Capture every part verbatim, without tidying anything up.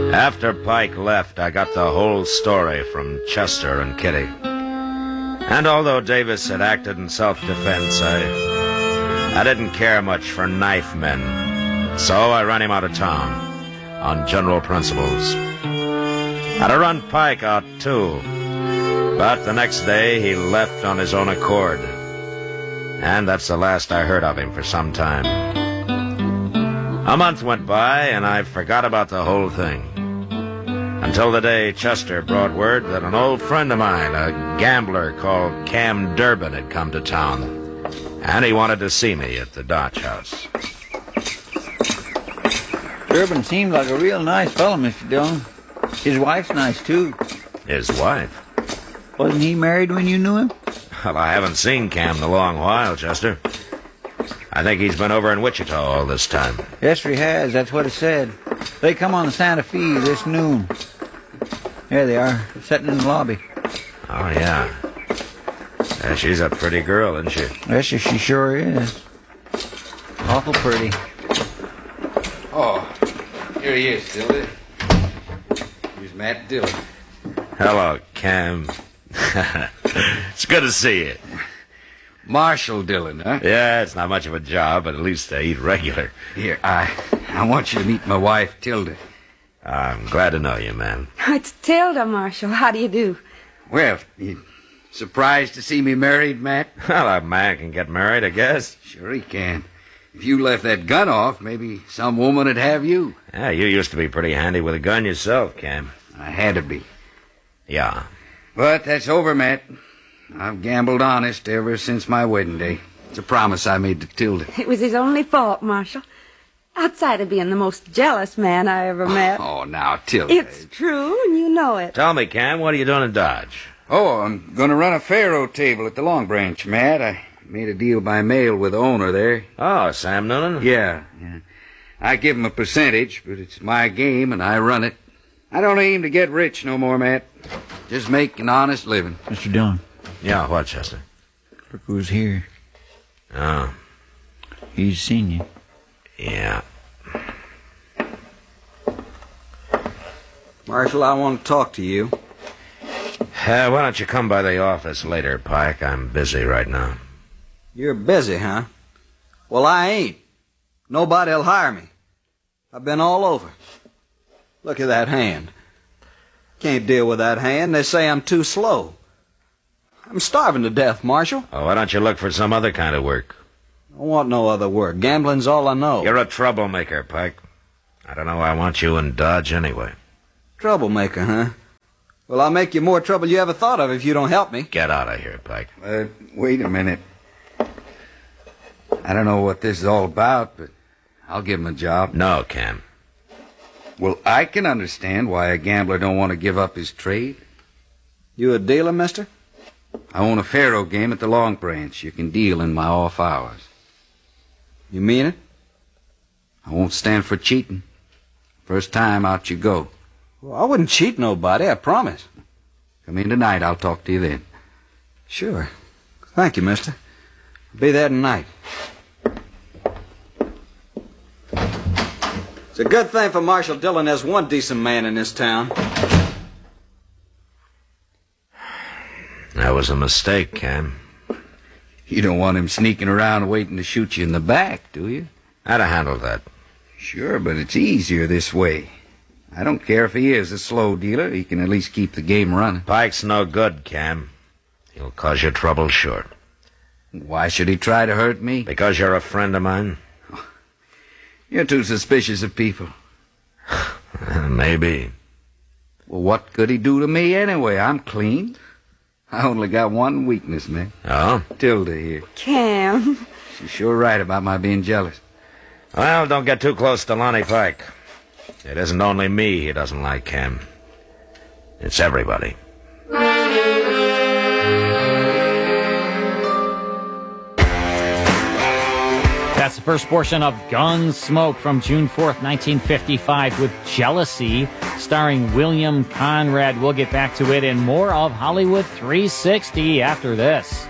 After Pike left, I got the whole story from Chester and Kitty. And although Davis had acted in self-defense, I, I didn't care much for knife men. So I ran him out of town on general principles. I'd have run Pike out, too. But the next day, he left on his own accord. And that's the last I heard of him for some time. A month went by, and I forgot about the whole thing. Until the day Chester brought word that an old friend of mine, a gambler called Cam Durbin, had come to town. And he wanted to see me at the Dodge House. Durbin seemed like a real nice fellow, Mister Dillon. His wife's nice, too. His wife? Wasn't he married when you knew him? Well, I haven't seen Cam in a long while, Chester. I think he's been over in Wichita all this time. Yes, he has. That's what it said. They come on the Santa Fe this noon. There they are, sitting in the lobby. Oh, yeah. yeah she's a pretty girl, isn't she? Yes, she sure is. Awful pretty. Oh, here he is, Dillon. Here's Matt Dillon. Hello, Cam. It's good to see you. Marshall Dillon, huh? Yeah, it's not much of a job, but at least I eat regular. Here, I I want you to meet my wife, Tilda. I'm glad to know you, man. It's Tilda, Marshall. How do you do? Well, you surprised to see me married, Matt? Well, a man can get married, I guess. Sure he can. If you left that gun off, maybe some woman would have you. Yeah, you used to be pretty handy with a gun yourself, Cam. I had to be. Yeah. But that's over, Matt. I've gambled honest ever since my wedding day. It's a promise I made to Tilda. It was his only fault, Marshall. Outside of being the most jealous man I ever met. Oh, now, Tilda. It's true, and you know it. Tell me, Cam, what are you doing in Dodge? Oh, I'm going to run a faro table at the Long Branch, Matt. I made a deal by mail with the owner there. Oh, Sam Noonan? Yeah, yeah. I give him a percentage, but it's my game, and I run it. I don't aim to get rich no more, Matt. Just make an honest living. Mister Dillon. Yeah, what, Chester? Look who's here. Oh. He's seen you. Yeah. Marshall, I want to talk to you. Uh, why don't you come by the office later, Pike? I'm busy right now. You're busy, huh? Well, I ain't. Nobody'll hire me. I've been all over. Look at that hand. Can't deal with that hand. They say I'm too slow. I'm starving to death, Marshall. Oh, why don't you look for some other kind of work? I want no other work. Gambling's all I know. You're a troublemaker, Pike. I don't know why I want you in Dodge anyway. Troublemaker, huh? Well, I'll make you more trouble you ever thought of if you don't help me. Get out of here, Pike. Uh, wait a minute. I don't know what this is all about, but I'll give him a job. No, Cam. Well, I can understand why a gambler don't want to give up his trade. You a dealer, mister? I own a faro game at the Long Branch. You can deal in my off hours. You mean it? I won't stand for cheating. First time, out you go. Well, I wouldn't cheat nobody, I promise. Come in tonight, I'll talk to you then. Sure. Thank you, mister. I'll be there tonight. It's a good thing for Marshall Dillon there's one decent man in this town. That was a mistake, Cam. You don't want him sneaking around waiting to shoot you in the back, do you? I'd have handled that. Sure, but it's easier this way. I don't care if he is a slow dealer. He can at least keep the game running. Pike's no good, Cam. He'll cause you trouble, sure. Why should he try to hurt me? Because you're a friend of mine? You're too suspicious of people. Maybe. Well, what could he do to me anyway? I'm clean. I only got one weakness, man. Oh? Tilda here. Cam. She's sure right about my being jealous. Well, don't get too close to Lonnie Pike. It isn't only me he doesn't like, Cam. It's everybody. That's the first portion of Gunsmoke from June fourth, nineteen fifty-five with Jealousy, starring William Conrad. We'll get back to it and more of Hollywood three sixty after this.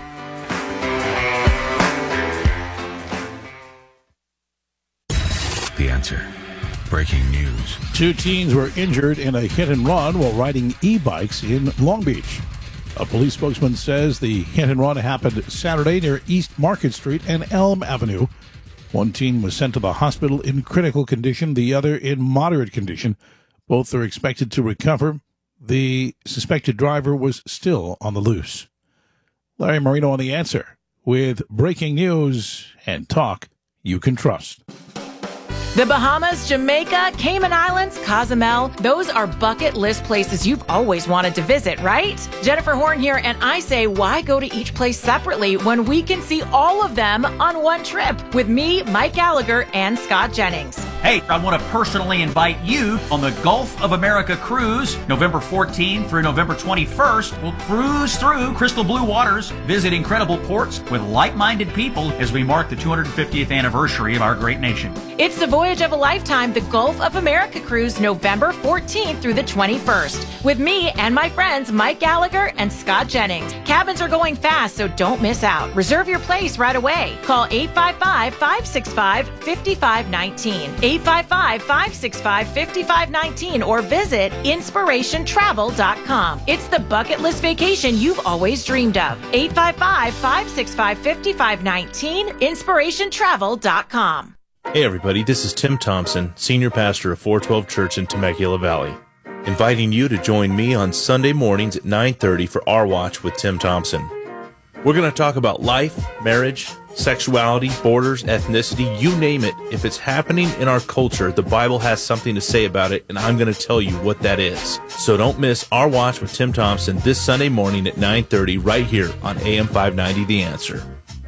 The Answer. breaking news. Two teens were injured in a hit and run while riding e-bikes in Long Beach. A police spokesman says the hit and run happened Saturday near East Market Street and Elm Avenue. One teen was sent to the hospital in critical condition, the other in moderate condition. Both are expected to recover. The suspected driver was still on the loose. Larry Marino on The Answer with breaking news and talk you can trust. The Bahamas, Jamaica, Cayman Islands, Cozumel, those are bucket list places you've always wanted to visit, right? Jennifer Horn here, and I say, why go to each place separately when we can see all of them on one trip with me, Mike Gallagher, and Scott Jennings? Hey, I want to personally invite you on the Gulf of America cruise, November fourteenth through November twenty-first. We'll cruise through crystal blue waters, visit incredible ports with like-minded people as we mark the two hundred fiftieth anniversary of our great nation. It's the voyage of a lifetime, the Gulf of America cruise, November fourteenth through the twenty-first, with me and my friends Mike Gallagher and Scott Jennings. Cabins are going fast, so don't miss out. Reserve your place right away. Call eight five five, five six five, five five one nine, eight five five, five six five, five five one nine, or visit inspiration travel dot com. It's the bucket list vacation you've always dreamed of. eight five five, five six five, five five one nine, inspiration travel dot com. Hey everybody, this is Tim Thompson, Senior Pastor of four twelve Church in Temecula Valley, inviting you to join me on Sunday mornings at nine thirty for Our Watch with Tim Thompson. We're going to talk about life, marriage, sexuality, borders, ethnicity, you name it. If it's happening in our culture, the Bible has something to say about it, and I'm going to tell you what that is. So don't miss Our Watch with Tim Thompson this Sunday morning at nine thirty right here on A M five ninety The Answer.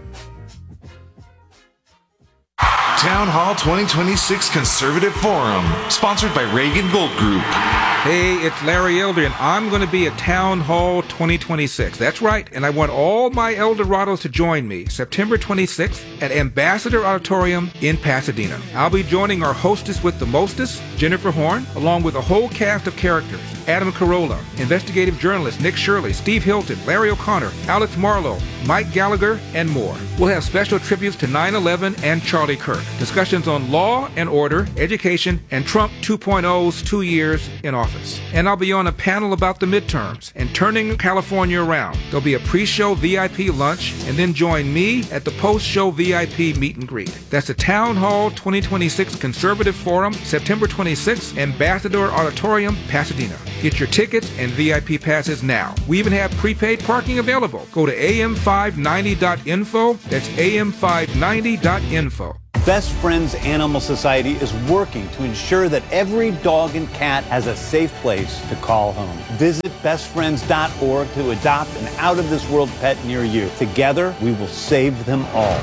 Town Hall twenty twenty-six Conservative Forum, sponsored by Reagan Gold Group. Hey, it's Larry Elder, and I'm going to be at Town Hall twenty twenty-six. That's right, and I want all my Eldorados to join me September twenty-sixth at Ambassador Auditorium in Pasadena. I'll be joining our hostess with the mostest, Jennifer Horn, along with a whole cast of characters. Adam Carolla, investigative journalist Nick Shirley, Steve Hilton, Larry O'Connor, Alex Marlowe, Mike Gallagher, and more. We'll have special tributes to nine eleven and Charlie Kirk, discussions on law and order, education, and Trump two point oh's two years in office. And I'll be on a panel about the midterms and turning California around. There'll be a pre-show V I P lunch, and then join me at the post-show V I P meet and greet. That's the Town Hall twenty twenty-six Conservative Forum, September twenty-sixth, Ambassador Auditorium, Pasadena. Get your tickets and V I P passes now. We even have prepaid parking available. Go to A M five ninety dot info. That's A M five ninety dot info. Best Friends Animal Society is working to ensure that every dog and cat has a safe place to call home. Visit best friends dot org to adopt an out-of-this-world pet near you. Together, we will save them all.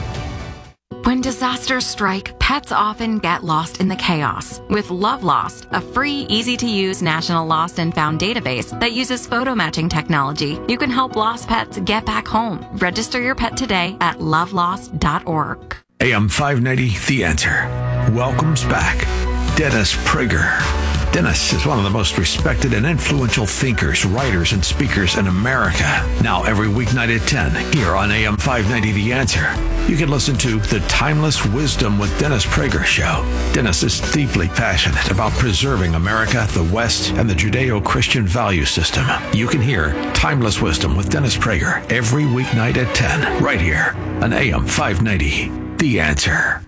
When disasters strike, pets often get lost in the chaos. With Love Lost, a free, easy-to-use national lost and found database that uses photo matching technology, you can help lost pets get back home. Register your pet today at love lost dot org. A M five ninety The Answer welcomes back Dennis Prager. Dennis is one of the most respected and influential thinkers, writers, and speakers in America. Now every weeknight at ten, here on A M five ninety The Answer, you can listen to The Timeless Wisdom with Dennis Prager show. Dennis is deeply passionate about preserving America, the West, and the Judeo-Christian value system. You can hear Timeless Wisdom with Dennis Prager every weeknight at ten, right here on A M five ninety The Answer.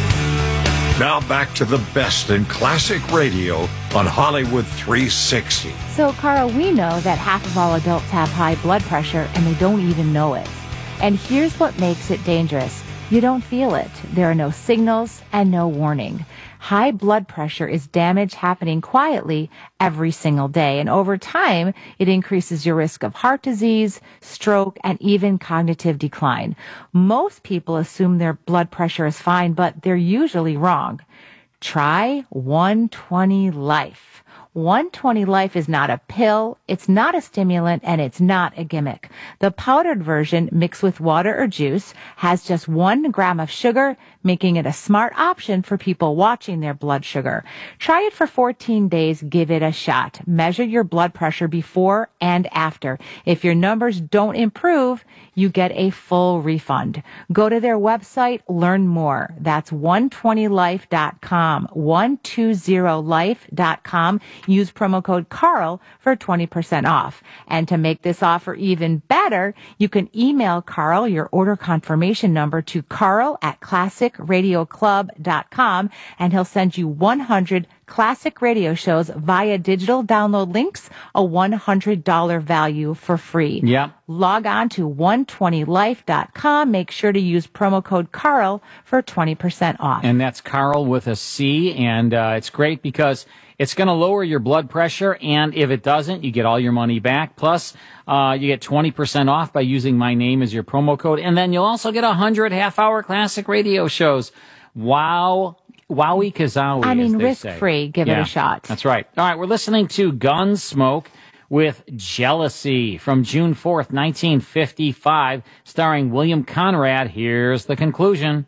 Now back to the best in classic radio on Hollywood three sixty. So, Carl, we know that half of all adults have high blood pressure and they don't even know it. And here's what makes it dangerous. You don't feel it. There are no signals and no warning. High blood pressure is damage happening quietly every single day. And over time, it increases your risk of heart disease, stroke, and even cognitive decline. Most people assume their blood pressure is fine, but they're usually wrong. Try one twenty Life. one twenty Life is not a pill, it's not a stimulant, and it's not a gimmick. The powdered version, mixed with water or juice, has just one gram of sugar, making it a smart option for people watching their blood sugar. Try it for fourteen days. Give it a shot. Measure your blood pressure before and after. If your numbers don't improve, you get a full refund. Go to their website, learn more. That's one twenty life dot com, one twenty life dot com. Use promo code Carl for twenty percent off. And to make this offer even better, you can email Carl your order confirmation number to Carl at classic radio club dot com, and he'll send you one hundred classic radio shows via digital download links, a one hundred dollars value for free. Yep. Log on to one twenty life dot com. Make sure to use promo code Carl for twenty percent off. And that's Carl with a C, and uh, it's great because it's going to lower your blood pressure, and if it doesn't, you get all your money back. Plus, uh, you get twenty percent off by using my name as your promo code, and then you'll also get one hundred half-hour classic radio shows. Wow. Wowie kazowie, I mean, as they risk-free. say. Give Yeah, it a shot. That's right. All right, we're listening to Gunsmoke with Jealousy from June fourth, nineteen fifty-five, starring William Conrad. Here's the conclusion.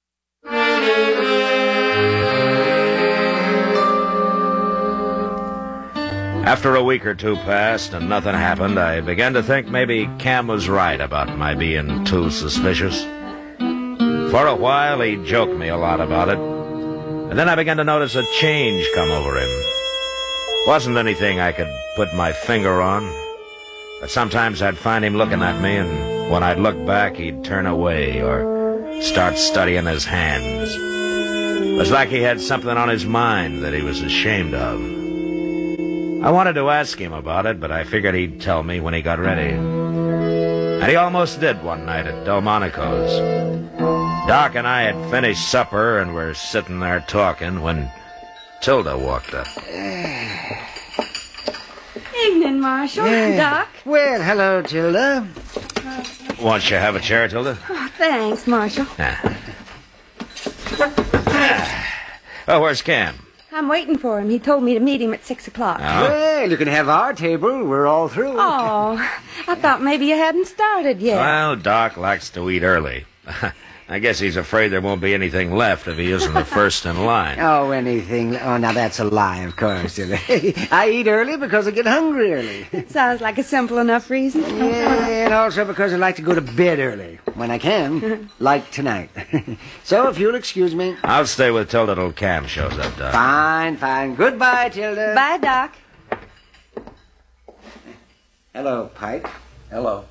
After a week or two passed and nothing happened, I began to think maybe Cam was right about my being too suspicious. For a while, he joked me a lot about it, and then I began to notice a change come over him. Wasn't anything I could put my finger on, but sometimes I'd find him looking at me, and when I'd look back, he'd turn away or start studying his hands. It was like he had something on his mind that he was ashamed of. I wanted to ask him about it, but I figured he'd tell me when he got ready. And he almost did one night at Delmonico's. Doc and I had finished supper and were sitting there talking when Tilda walked up. Evening, Marshal. Yeah. Doc. Well, hello, Tilda. Won't you have a chair, Tilda? Oh, thanks, Marshal. Ah. Oh, where's Cam? I'm waiting for him. He told me to meet him at six o'clock. Oh. Well, you can have our table. We're all through. Oh, I thought maybe you hadn't started yet. Well, Doc likes to eat early. I guess he's afraid there won't be anything left if he isn't the first in line. Oh, anything. Oh, now that's a lie, of course. I eat early because I get hungry early. It sounds like a simple enough reason. Yeah, and also because I like to go to bed early when I can, like tonight. So, if you'll excuse me. I'll stay with Tilda till Cam shows up, Doc. Fine, fine. Goodbye, Tilda. Bye, Doc. Hello, Pike. Hello.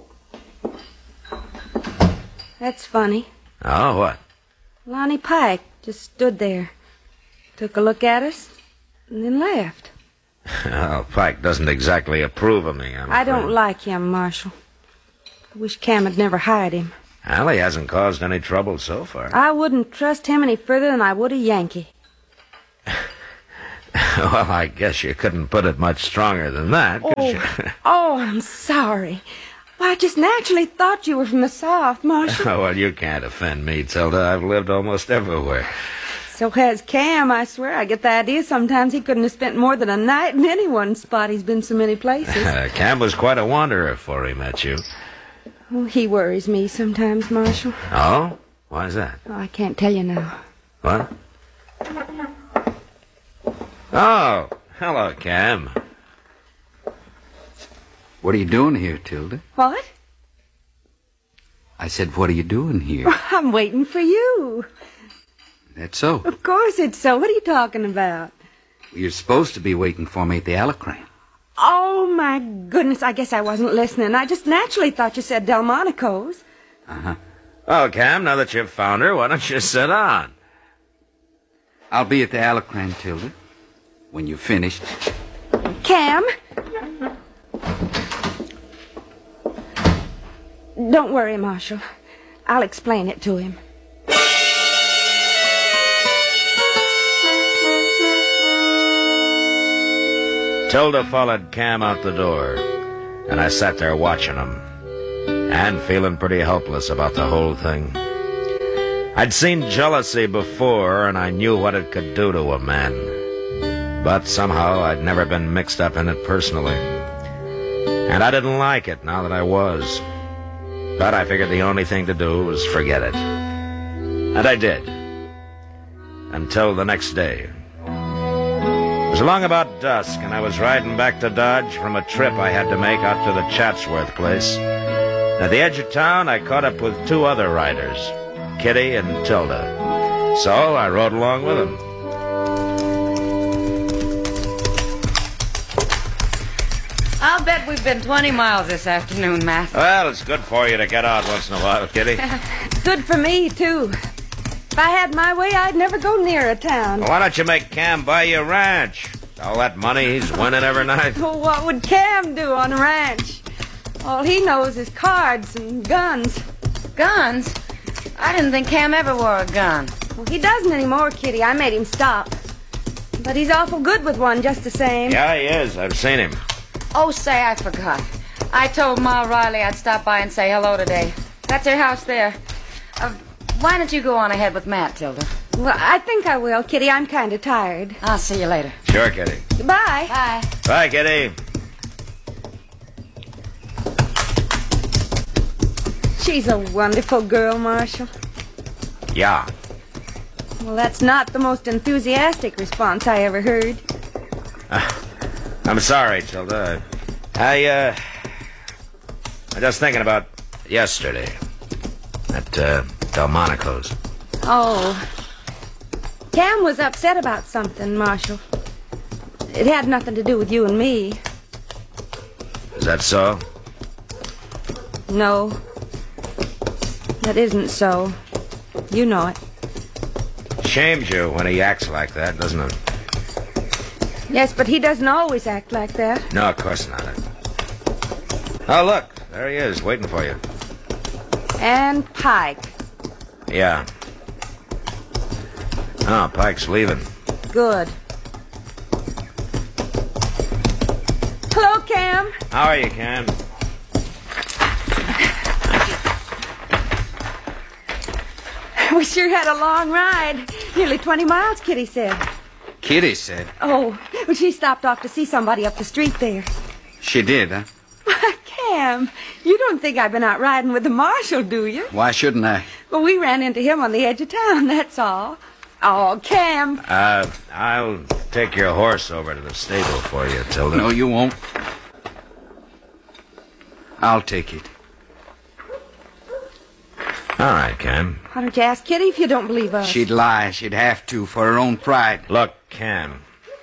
That's funny. Oh, what? Lonnie Pike just stood there, took a look at us, and then left. Well, Pike doesn't exactly approve of me, I'm I don't afraid. like him, Marshal. I wish Cam had never hired him. Well, he hasn't caused any trouble so far. I wouldn't trust him any further than I would a Yankee. Well, I guess you couldn't put it much stronger than that, could Oh, you? oh, I'm sorry. Why, I just naturally thought you were from the South, Marshal. Oh, well, you can't offend me, Tilda. I've lived almost everywhere. So has Cam, I swear. I get the idea sometimes he couldn't have spent more than a night in any one spot. He's been so many places. Cam was quite a wanderer before he met you. Oh, he worries me sometimes, Marshal. Oh? Why is that? Oh, I can't tell you now. What? Oh, hello, Cam. What are you doing here, Tilda? What? I said, what are you doing here? I'm waiting for you. That's so. Of course it's so. What are you talking about? You're supposed to be waiting for me at the Alacran. Oh, my goodness. I guess I wasn't listening. I just naturally thought you said Delmonico's. Uh-huh. Oh, Cam, now that you've found her, why don't you sit on? I'll be at the Alacran, Tilda, when you've finished. Cam? Don't worry, Marshal. I'll explain it to him. Tilda followed Cam out the door, and I sat there watching him, and feeling pretty helpless about the whole thing. I'd seen jealousy before, and I knew what it could do to a man. But somehow I'd never been mixed up in it personally. And I didn't like it now that I was. But I figured the only thing to do was forget it. And I did. Until the next day. It was along about dusk, and I was riding back to Dodge from a trip I had to make out to the Chatsworth place. At the edge of town, I caught up with two other riders, Kitty and Tilda. So I rode along with them. I'll bet we've been twenty miles this afternoon, Matt. Well, it's good for you to get out once in a while, Kitty. Good for me, too. If I had my way, I'd never go near a town. Well, why don't you make Cam buy you a ranch? All that money he's winning every night. Well, what would Cam do on a ranch? All he knows is cards and guns. Guns? I didn't think Cam ever wore a gun. Well, he doesn't anymore, Kitty. I made him stop. But he's awful good with one just the same. Yeah, he is. I've seen him. Oh, say, I forgot. I told Ma Riley I'd stop by and say hello today. That's her house there. Uh, why don't you go on ahead with Matt, Tilda? Well, I think I will, Kitty. I'm kind of tired. I'll see you later. Sure, Kitty. Goodbye. Bye. Bye, Kitty. She's a wonderful girl, Marshal. Yeah. Well, that's not the most enthusiastic response I ever heard. Uh, I'm sorry, Tilda. I, uh... I'm just thinking about yesterday. At, uh, Delmonico's. Oh. Cam was upset about something, Marshal. It had nothing to do with you and me. Is that so? No. That isn't so. You know it. Shames you when he acts like that, doesn't it? Yes, but he doesn't always act like that. No, of course not. Oh, look. There he is, waiting for you. And Pike. Yeah. Oh, Pike's leaving. Good. Hello, Cam. How are you, Cam? We sure had a long ride. Nearly twenty miles, Kitty said. Kitty said. Oh, well, she stopped off to see somebody up the street there. She did, huh? Cam, you don't think I've been out riding with the marshal, do you? Why shouldn't I? Well, we ran into him on the edge of town, that's all. Oh, Cam. Uh, I'll take your horse over to the stable for you, Tilda. No, you won't. I'll take it. All right, Cam. Why don't you ask Kitty if you don't believe us? She'd lie. She'd have to for her own pride. Look, Cam.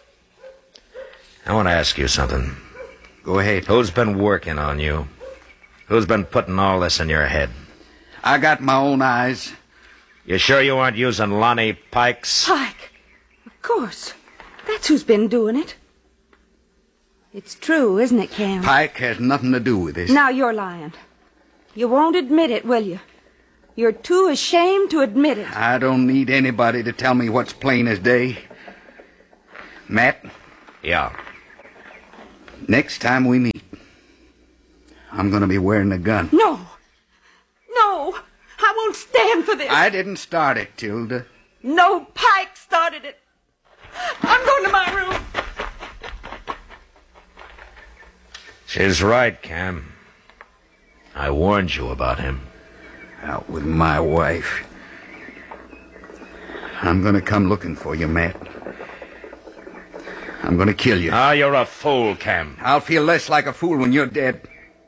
I want to ask you something. Go ahead. Who's been working on you? Who's been putting all this in your head? I got my own eyes. You sure you aren't using Lonnie Pike's? Pike. Of course. That's who's been doing it. It's true, isn't it, Cam? Pike has nothing to do with this. Now you're lying. You won't admit it, will you? You're too ashamed to admit it. I don't need anybody to tell me what's plain as day. Matt? Yeah? Next time we meet, I'm going to be wearing a gun. No. No. I won't stand for this. I didn't start it, Tilda. No, Pike started it. I'm going to my room. She's right, Cam. I warned you about him. Out with my wife. I'm going to come looking for you, Matt. I'm going to kill you. Ah, you're a fool, Cam. I'll feel less like a fool when you're dead.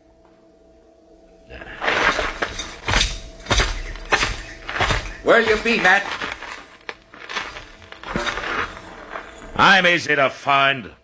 Where'll you be, Matt? I'm easy to find.